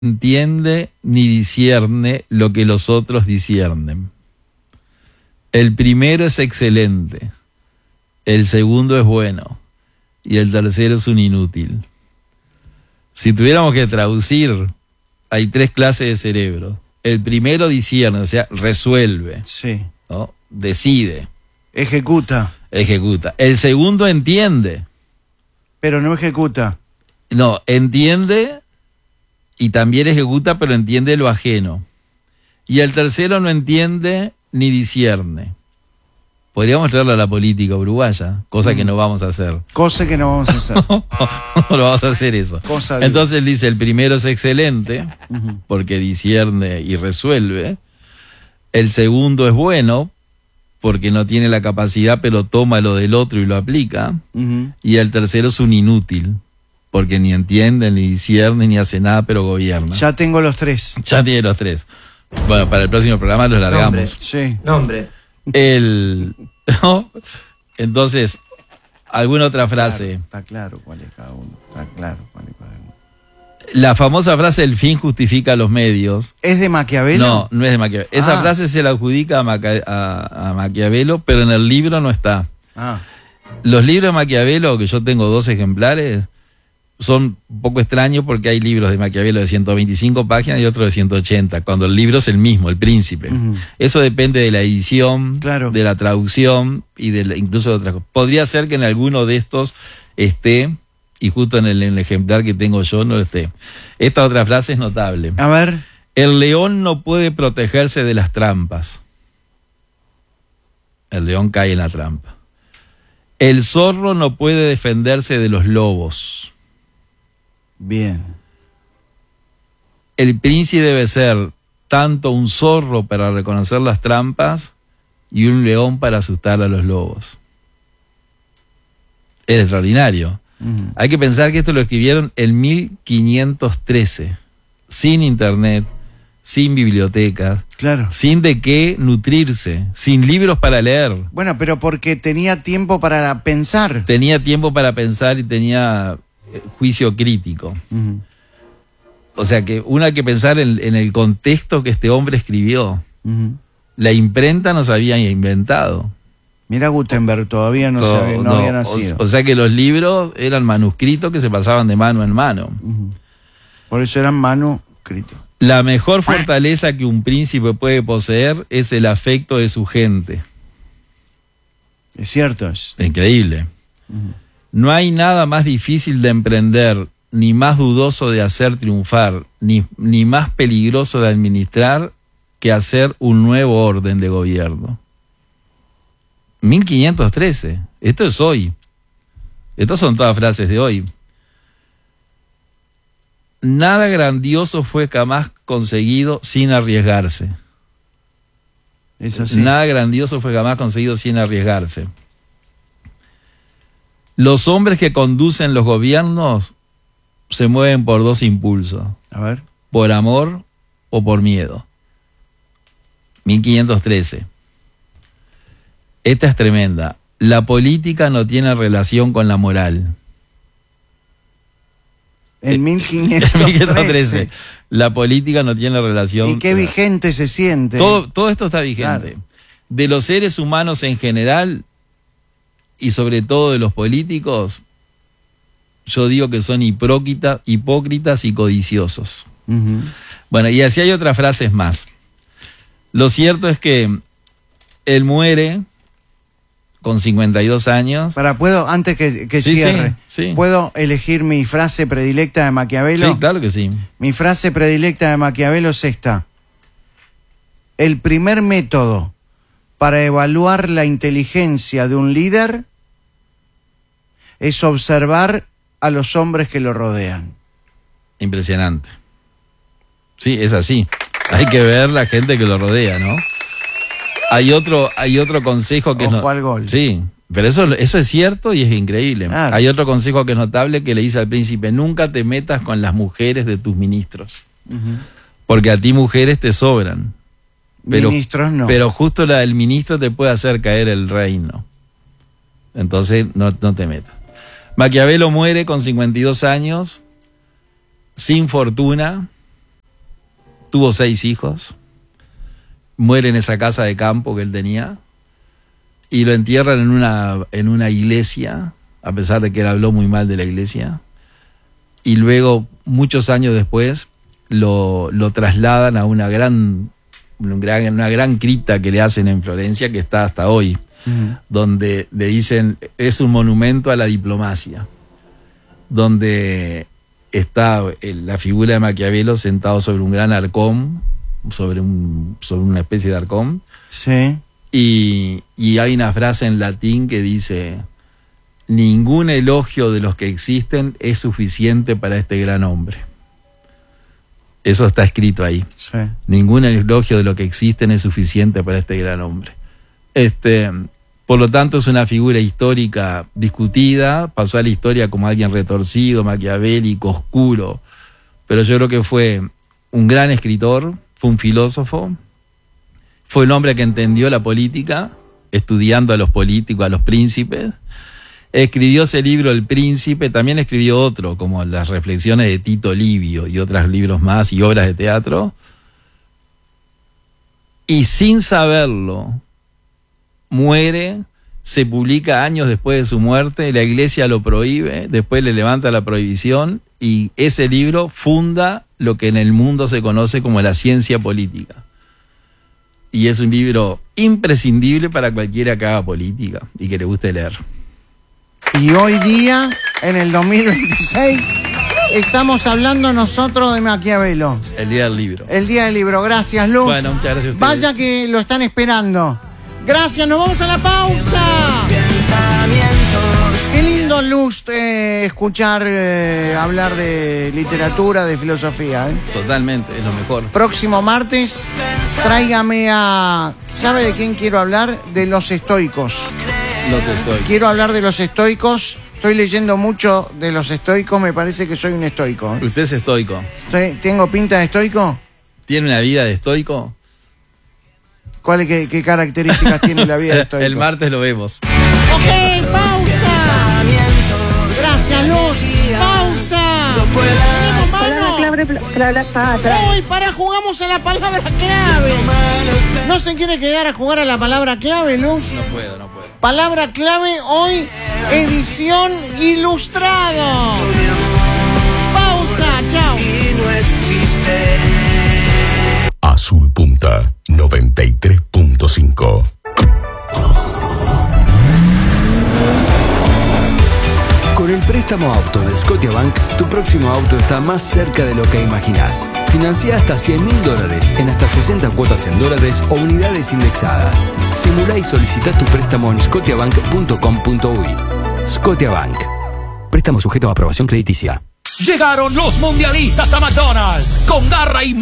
entiende ni discierne lo que los otros disciernen. El primero es excelente, el segundo es bueno y el tercero es un inútil. Si tuviéramos que traducir, hay 3 clases de cerebro. El primero discierne, o sea, resuelve, Sí. ¿no? Decide, Ejecuta, ejecuta. El segundo entiende. pero no ejecuta. No, entiende y también ejecuta, pero entiende lo ajeno. Y el tercero no entiende ni discierne. Podríamos traerlo a la política uruguaya, cosa que no vamos a hacer. Cosa que no vamos a hacer. No lo vamos a hacer eso. Cosa de- Entonces dice, el primero es excelente, Ujú. porque discierne y resuelve. El segundo es bueno, porque no tiene la capacidad, pero toma lo del otro y lo aplica. Ujú. Y el tercero es un inútil, porque ni entiende, ni discierne, ni hace nada, pero gobierna. Ya tengo los 3. Ya tiene los 3. Bueno, para el próximo programa los largamos. Sí. Nombre. ¿No? Entonces, ¿alguna otra frase? Está claro cuál es cada uno. Está claro cuál es cada uno. La famosa frase, el fin justifica los medios. ¿Es de Maquiavelo? No, no es de Maquiavelo. Esa Ah. frase se la adjudica a Maquiavelo, pero en el libro no está. Ah, Los libros de Maquiavelo, que yo tengo 2 ejemplares, son un poco extraños porque hay libros de Maquiavelo de 125 páginas y otros de 180, cuando el libro es el mismo, El Príncipe. Ujú. Eso depende de la edición, Claro. de la traducción y incluso de otras cosas. Podría ser que en alguno de estos esté, y justo en el ejemplar que tengo yo no esté. Esta otra frase es notable. a ver. El león no puede protegerse de las trampas. El león cae en la trampa. El zorro no puede defenderse de los lobos. Bien. El príncipe debe ser tanto un zorro para reconocer las trampas y un león para asustar a los lobos. Es extraordinario. Ujú. Hay que pensar que esto lo escribieron en 1513, sin internet, sin bibliotecas, Claro. sin de qué nutrirse, sin libros para leer. Bueno, pero porque tenía tiempo para pensar. Tenía tiempo para pensar y tenía juicio crítico. Ujú. O sea que uno hay que pensar en el contexto que este hombre escribió. Ujú. La imprenta no se había inventado. Mira Gutenberg, todavía no había nacido. O sea que los libros eran manuscritos que se pasaban de mano en mano. Ujú. Por eso eran manuscritos. La mejor fortaleza que un príncipe puede poseer es el afecto de su gente. Es cierto eso. Increíble. Ujú. No hay nada más difícil de emprender, ni más dudoso de hacer triunfar, ni más peligroso de administrar que hacer un nuevo orden de gobierno. 1513. Esto es hoy. Estas son todas frases de hoy. Nada grandioso fue jamás conseguido sin arriesgarse. Es así. Nada grandioso fue jamás conseguido sin arriesgarse. Los hombres que conducen los gobiernos se mueven por 2 impulsos, A ver. por amor o por miedo. 1513. Esta es tremenda. La política no tiene relación con la moral. En 1513. 1513. La política no tiene relación. Y qué vigente se siente. Todo esto está vigente. Claro. De los seres humanos en general y sobre todo de los políticos, yo digo que son hipócritas y codiciosos. Ujú. Bueno, y así hay otras frases más. Lo cierto es que él muere con 52 años. ¿Puedo, antes que Sí, cierre, sí. ¿puedo elegir mi frase predilecta de Maquiavelo? Sí, claro que sí. Mi frase predilecta de Maquiavelo es esta. El primer método para evaluar la inteligencia de un líder es observar a los hombres que lo rodean. Impresionante. Sí, es así. Hay que ver la gente que lo rodea, ¿no? Hay otro consejo que Ojo al gol. Sí, pero eso es cierto y es increíble. Claro. Hay otro consejo que es notable que le dice al príncipe: nunca te metas con las mujeres de tus ministros, Ujú. porque a ti mujeres te sobran. Ministros no. Pero justo la del ministro te puede hacer caer el reino. Entonces no te metas. Maquiavelo muere con 52 años, sin fortuna, tuvo 6 hijos, muere en esa casa de campo que él tenía, y lo entierran en una iglesia, a pesar de que él habló muy mal de la iglesia, y luego, muchos años después, lo trasladan a una gran cripta que le hacen en Florencia, que está hasta hoy, donde le dicen, es un monumento a la diplomacia, donde está la figura de Maquiavelo sentado sobre un gran arcón, sobre una especie de arcón. Sí. Y hay una frase en latín que dice: ningún elogio de los que existen es suficiente para este gran hombre. Eso está escrito ahí. Sí. Ningún elogio de lo que existen es suficiente para este gran hombre. Por lo tanto, es una figura histórica discutida, pasó a la historia como alguien retorcido, maquiavélico, oscuro, pero yo creo que fue un gran escritor, fue un filósofo, fue un hombre que entendió la política, estudiando a los políticos, a los príncipes. Escribió ese libro, El Príncipe, también escribió otro, como las reflexiones de Tito Livio y otros libros más y obras de teatro. Y sin saberlo, muere, se publica años después de su muerte, la iglesia lo prohíbe, después le levanta la prohibición y ese libro funda lo que en el mundo se conoce como la ciencia política. Y es un libro imprescindible para cualquiera que haga política y que le guste leer. Y hoy día, en el 2026, estamos hablando nosotros de Maquiavelo. El día del libro. El día del libro. Gracias, Luz. Bueno, muchas gracias a ustedes. Vaya que lo están esperando. Gracias, nos vamos a la pausa. Qué lindo, Luz, escuchar hablar de literatura, de filosofía. Totalmente, es lo mejor. Próximo martes, tráigame a... ¿Sabe de quién quiero hablar? De los estoicos. Los estoicos. Quiero hablar de los estoicos. Estoy leyendo mucho de los estoicos, me parece que soy un estoico. ¿Usted es estoico? ¿Tengo pinta de estoico? ¿Tiene una vida de estoico? ¿Qué características tiene la vida de estoico? El martes lo vemos. Ok, pausa. Gracias, Luz. Pausa. Hoy jugamos a la palabra clave. ¿No se quiere quedar a jugar a la palabra clave, Luz? No puedo. Palabra clave hoy, edición ilustrado. Pausa, chao. Azul Punta 93.5. Con el préstamo auto de Scotiabank, tu próximo auto está más cerca de lo que imaginás. Financia hasta $100.000 en hasta 60 cuotas en dólares o unidades indexadas. Simulá y solicita tu préstamo en scotiabank.com.uy. Scotiabank. Préstamo sujeto a aprobación crediticia. Llegaron los mundialistas a McDonald's con garra y